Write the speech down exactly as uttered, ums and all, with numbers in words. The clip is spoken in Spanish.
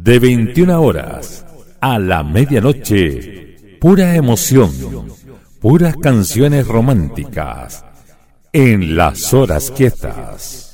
de veintiuna horas a la medianoche, pura emoción, puras canciones románticas en Las Horas Quietas.